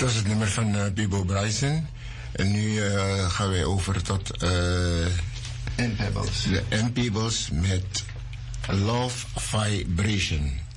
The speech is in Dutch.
was het nummer van Bibo Bryson. En nu gaan wij over tot M-Pebbles. De M-Pebbles met Love Vibration.